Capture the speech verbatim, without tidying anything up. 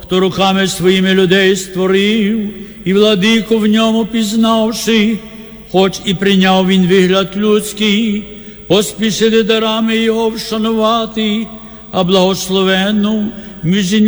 хто руками своїми людей створив, і владику в ньому пізнавши, хоч і прийняв він вигляд людський, поспішили дарами його вшанувати, а благословенну між